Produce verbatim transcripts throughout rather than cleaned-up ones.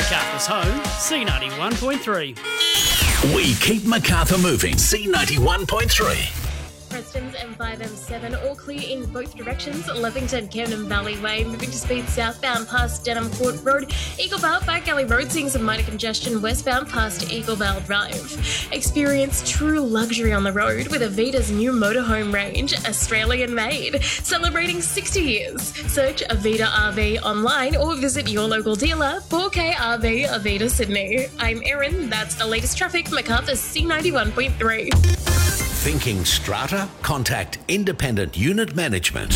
Macarthur's home, C ninety-one point three. We keep Macarthur moving. C ninety-one point three. Preston's M five, M seven, all clear in both directions. Levington, Camden Valley Way, moving to speed southbound past Denham Court Road. Eaglevale, Back Galley Road, seeing some minor congestion westbound past Eaglevale Drive. Experience true luxury on the road with Avita's new motorhome range, Australian made, celebrating sixty years. Search Avita R V online or visit your local dealer, four K R V Avita Sydney. I'm Erin, that's the latest traffic, Macarthur's C ninety-one point three. Thinking strata? Contact Independent Unit Management.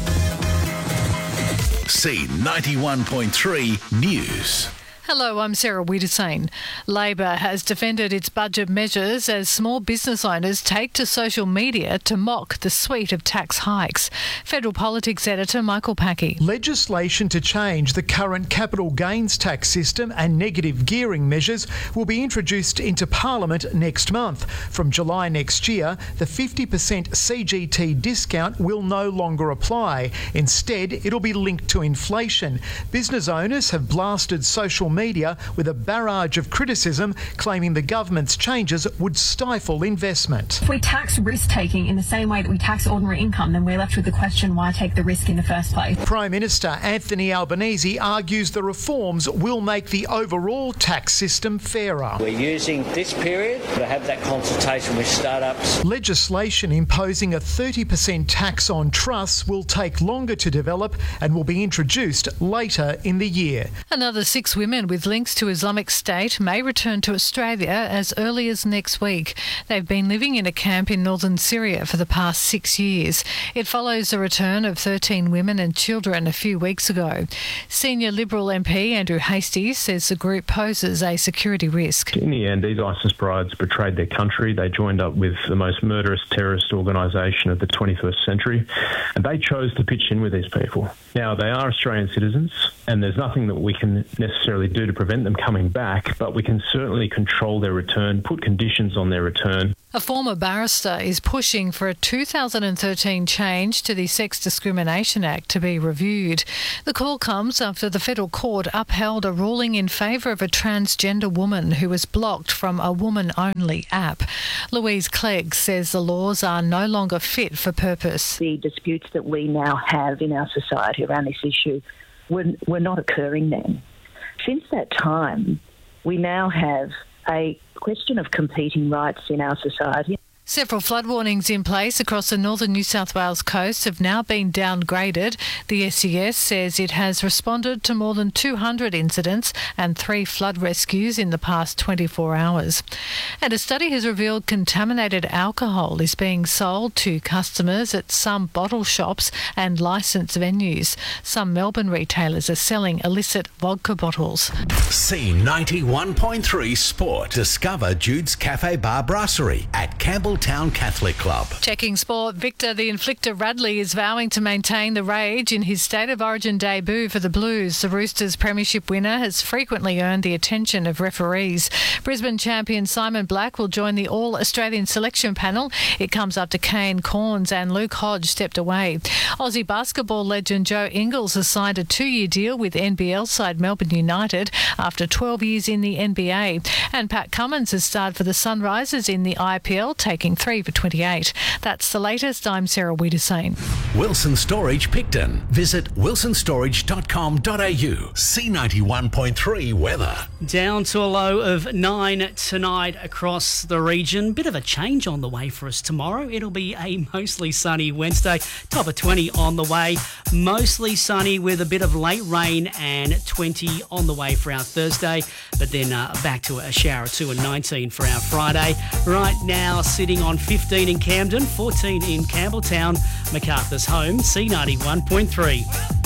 C ninety-one point three News. Hello, I'm Sarah Wiedersane. Labor has defended its budget measures as small business owners take to social media to mock the suite of tax hikes. Federal Politics editor Michael Packey. Legislation to change the current capital gains tax system and negative gearing measures will be introduced into Parliament next month. From July next year, the fifty percent C G T discount will no longer apply. Instead, it'll be linked to inflation. Business owners have blasted social media with a barrage of criticism, claiming the government's changes would stifle investment. If we tax risk-taking in the same way that we tax ordinary income, then we're left with the question, why take the risk in the first place? Prime Minister Anthony Albanese argues the reforms will make the overall tax system fairer. We're using this period to have that consultation with startups. Legislation imposing a thirty percent tax on trusts will take longer to develop and will be introduced later in the year. Another six women with links to Islamic State may return to Australia as early as next week. They've been living in a camp in northern Syria for the past six years. It follows the return of thirteen women and children a few weeks ago. Senior Liberal M P Andrew Hastie says the group poses a security risk. In the end, these ISIS brides betrayed their country. They joined up with the most murderous terrorist organisation of the twenty-first century, and they chose to pitch in with these people. Now, they are Australian citizens, and there's nothing that we can necessarily do to prevent them coming back, but we can certainly control their return, put conditions on their return. A former barrister is pushing for a two thousand thirteen change to the Sex Discrimination Act to be reviewed. The call comes after the federal court upheld a ruling in favour of a transgender woman who was blocked from a woman-only app. Louise Clegg says the laws are no longer fit for purpose. The disputes that we now have in our society around this issue were, were not occurring then. Since that time, we now have a question of competing rights in our society. Several flood warnings in place across the northern New South Wales coast have now been downgraded. The S E S says it has responded to more than two hundred incidents and three flood rescues in the past twenty-four hours. And a study has revealed contaminated alcohol is being sold to customers at some bottle shops and licensed venues. Some Melbourne retailers are selling illicit vodka bottles. C ninety-one point three Sport. Discover Jude's Cafe Bar Brasserie at Campbell Town Catholic Club. Checking sport, Victor the Inflictor Radley is vowing to maintain the rage in his State of Origin debut for the Blues. The Roosters premiership winner has frequently earned the attention of referees. Brisbane champion Simon Black will join the All-Australian selection panel. It comes after Kane Corns and Luke Hodge stepped away. Aussie basketball legend Joe Ingles has signed a two-year deal with N B L side Melbourne United after twelve years in the N B A. And Pat Cummins has starred for the Sunrisers in the I P L, taking three for twenty-eight. That's the latest. I'm Sarah Wiedersane. Wilson Storage Picton. Visit wilson storage dot com dot a u. C ninety-one point three weather. Down to a low of nine tonight across the region. Bit of a change on the way for us tomorrow. It'll be a mostly sunny Wednesday. Top of twenty on the way. Mostly sunny with a bit of late rain and twenty on the way for our Thursday. But then uh, back to a shower or two and nineteen for our Friday. Right now sitting on fifteen in Camden, fourteen in Campbelltown, Macarthur's home, C ninety-one point three.